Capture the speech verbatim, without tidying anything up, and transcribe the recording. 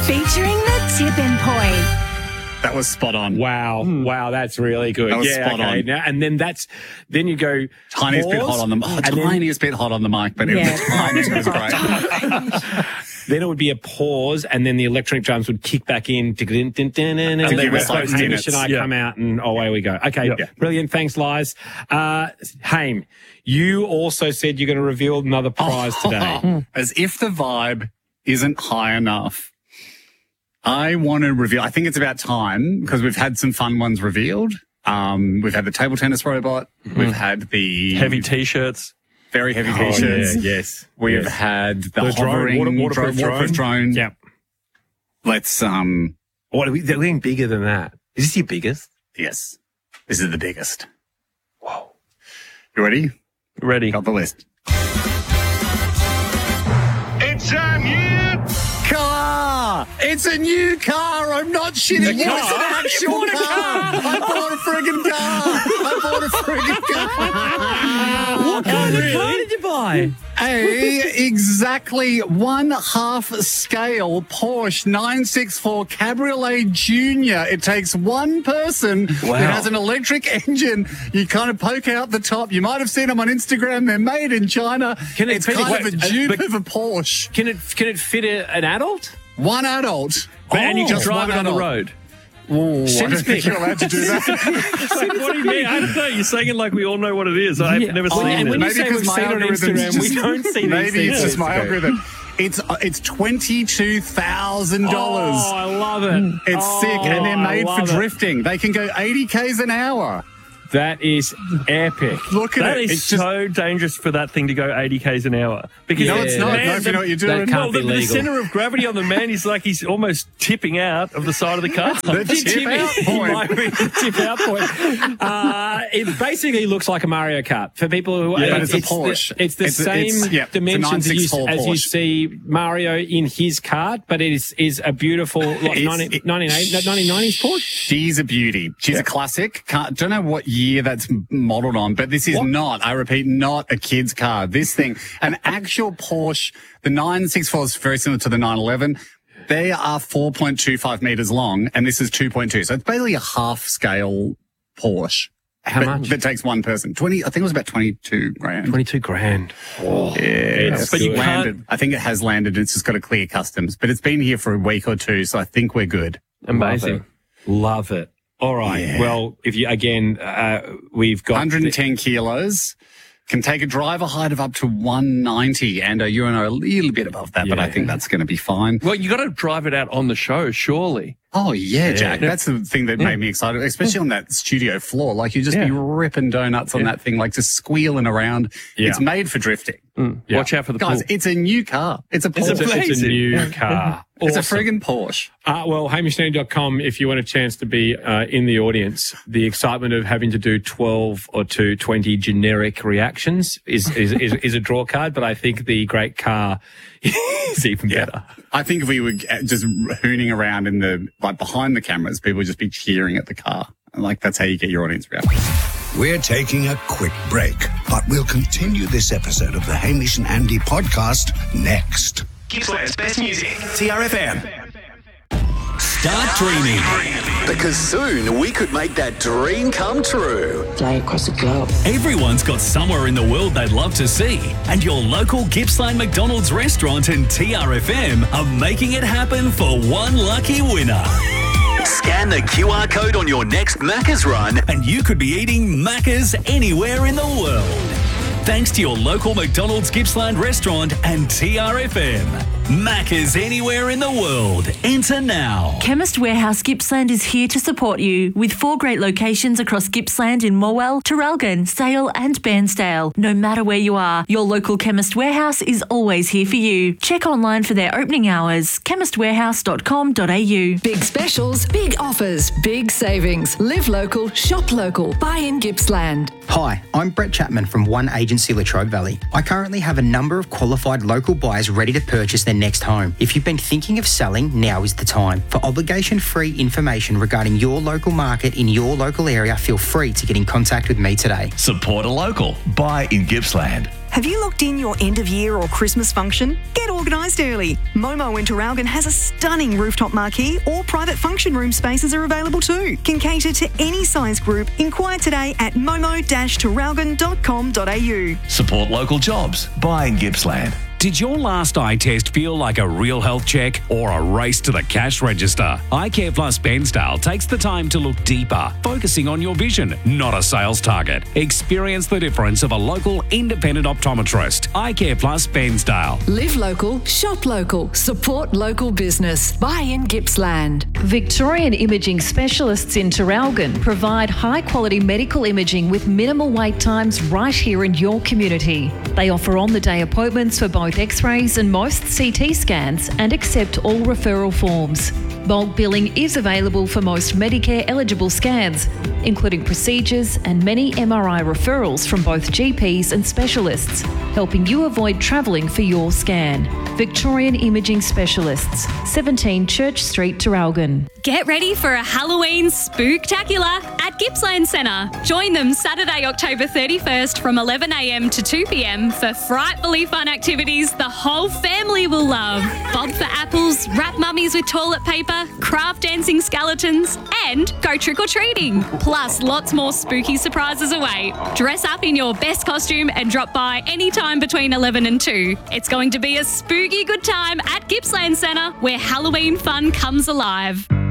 Featuring the tipping point. That was spot on. Wow. Mm. Wow, that's really good. That was yeah, spot okay. on. Now, and then that's, then you go. Tiniest pause, bit hot on the oh, and tiniest then, bit hot on the mic, but it Yeah. was tiny. It was great. Then it would be a pause, and then the electronic drums would kick back in. And then give West us like Coast Hamish minutes. and I Yeah. come out, and away we go. Okay, Yeah. brilliant. Thanks, Liz. Uh, Haim, you also said you're going to reveal another prize today. As if the vibe isn't high enough, I want to reveal, I think it's about time because we've had some fun ones revealed. Um, we've had the table tennis robot. Mm-hmm. We've had the Heavy T-shirts. very heavy Oh, t-shirts. yeah, yes. We've yes. had the, The drone, hovering water- waterproof dro- waterproof drone. Yep. Let's, um, What are we, they're getting bigger than that. Is this your biggest? yes, this is the biggest. Whoa. You ready? Ready. Got the list. It's a new Car! It's a new car! I'm not shitting you. car? It's an actual You bought a car! I bought a friggin' car! I bought a friggin' car! What kind of car did you buy? A exactly one half scale Porsche nine sixty-four Cabriolet Junior. It takes one person. Wow. It has an electric engine. You kind of poke out the top. You might have seen them on Instagram. They're made in China. Can it it's fit- kind wait, of a uh, dupe but- of a Porsche. Can it can it fit a, an adult? One adult. And you can Just drive one it on the adult. road. Ooh, I Send don't us think pic. you're allowed to do that. What do you mean? I don't know. You're saying it like we all know what it is. I've Yeah. never Oh, seen and it. when you Maybe say because we've my seen it on algorithm's Instagram, we just- don't see these Maybe things. it's just my Okay. algorithm. It's uh, it's twenty-two thousand dollars. Oh, I love it. It's Oh, sick, and they're I made for love it. drifting. They can go eighty k's an hour. That is epic. Look at That it. is It's just, so dangerous for that thing to go eighty k's an hour. Because no, it's not. man, No, if you know what you're doing. that can't well, the, be the legal. center of gravity on the man is like he's almost tipping out of the side of the car. The tip out He point. might be the tip out point. Uh, it basically looks like a Mario Kart for people who. Yeah, uh, but it's a the- Porsche. It's the It's a- same it's- yeah, it's a dimensions as you, nine sixty-four as you Porsche. see Mario in his kart, but it is is a beautiful like, It's- nineteen, it- nineteen nineties Porsche. She's a beauty. She's a classic. Can't, don't know what year that's modelled on, but this is What? not, I repeat, not a kid's car. This thing, an actual Porsche, the nine sixty-four is very similar to the nine eleven. They are four point two five metres long, and this is two point two. So it's basically a half-scale Porsche. How But- much? That takes one person. twenty. I think it was about twenty-two grand. Twenty-two grand. Oh, Yeah, it's but you good. can't- landed. I think it has landed. It's just got to clear customs, but it's been here for a week or two, so I think we're good. Amazing. Love it. All right. Yeah. Well, if you again, uh, we've got one hundred the- ten kilos, can take a driver height of up to one ninety, and uh, you and I are a little bit above that, but I Yeah. think that's going to be fine. Well, you got to drive it out on the show, surely. Oh, yeah, Jack. That's the thing that made me excited, especially on that studio floor. Like, you just be Yeah. ripping donuts on that thing, like just squealing around. Yeah. It's made for drifting. Yeah. Watch out for the Guys, pool. it's a new car. It's a Porsche. It's a, it's a Amazing. new car. It's a Awesome. friggin' Porsche. Uh, well, hamish nanny dot com, if you want a chance to be uh, in the audience, the excitement of having to do twelve or two, twenty generic reactions is, is, is, is a draw card, but I think the great car is even better. I think if we were just hooning around in the, like behind the cameras, people would just be cheering at the car. And like, that's how you get your audience reaction. We're taking a quick break, but we'll continue this episode of the Hamish and Andy podcast next. Gippsland's best music. T R F M. Start dreaming, because soon we could make that dream come true. Fly across the globe. Everyone's got somewhere in the world they'd love to see, and your local Gippsland McDonald's restaurant and T R F M are making it happen for one lucky winner. Scan the Q R code on your next Macca's run, and you could be eating Macca's anywhere in the world. Thanks to your local McDonald's Gippsland restaurant and T R F M. Macca's anywhere in the world. Enter now. Chemist Warehouse Gippsland is here to support you with four great locations across Gippsland in Morwell, Traralgon, Sale and Bairnsdale. No matter where you are, your local Chemist Warehouse is always here for you. Check online for their opening hours, chemist warehouse dot com dot a u. Big specials, big offers, big savings. Live local, shop local. Buy in Gippsland. Hi, I'm Brett Chapman from One Agency Latrobe Valley. I currently have a number of qualified local buyers ready to purchase their next home. If you've been thinking of selling, now is the time. For obligation-free information regarding your local market in your local area, feel free to get in contact with me today. Support a local. Buy in Gippsland. Have you locked in your end of year or Christmas function? Get organised early. Momo in Traralgon has a stunning rooftop marquee, or private function room spaces are available too. Can cater to any size group. Inquire today at momo dash traralgon dot com dot a u. Support local jobs. Buy in Gippsland. Did your last eye test feel like a real health check or a race to the cash register? iCare Plus Bairnsdale takes the time to look deeper, focusing on your vision, not a sales target. Experience the difference of a local independent optometrist. iCare Plus Bairnsdale. Live local, shop local, support local business. Buy in Gippsland. Victorian Imaging Specialists in Traralgon provide high-quality medical imaging with minimal wait times right here in your community. They offer on-the-day appointments for both X-rays and most C T scans and accept all referral forms. Bulk billing is available for most Medicare eligible scans, including procedures and many M R I referrals from both G Ps and specialists, helping you avoid travelling for your scan. Victorian Imaging Specialists, seventeen Church Street, Traralgon. Get ready for a Halloween spooktacular at Gippsland Centre. Join them Saturday, October thirty-first from eleven a m to two p m for frightfully fun activities the whole family will love. Bob for apples, wrap mummies with toilet paper, craft dancing skeletons, and go trick-or-treating. Plus, lots more spooky surprises await. Dress up in your best costume and drop by anytime between eleven and two. It's going to be a spooky good time at Gippsland Centre, where Halloween fun comes alive.